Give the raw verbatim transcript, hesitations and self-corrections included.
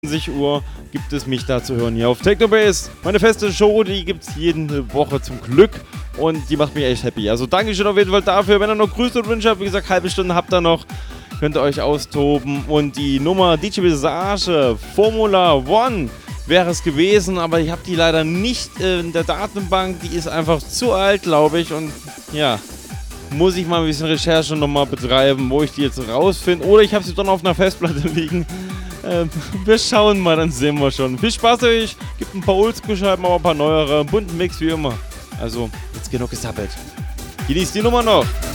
zwanzig Uhr gibt es mich da zu hören hier auf Technobase. Meine feste Show, die gibt es jede Woche zum Glück und die macht mich echt happy. Also Dankeschön auf jeden Fall dafür. Wenn ihr noch Grüße und Wünsche habt, wie gesagt, halbe Stunde habt ihr noch, könnt ihr euch austoben. Und die Nummer D J Visage Formula One wäre es gewesen, aber ich habe die leider nicht in der Datenbank. Die ist einfach zu alt, glaube ich. Und ja, muss ich mal ein bisschen Recherche nochmal betreiben, wo ich die jetzt rausfinde. Oder ich habe sie dann auf einer Festplatte liegen. Ähm, wir schauen mal, dann sehen wir schon. Viel Spaß euch. Gibt ein paar Oldschool-Scheiben, aber ein paar neuere. Bunten Mix wie immer. Also, jetzt genug gesappelt. Genießt die Nummer noch.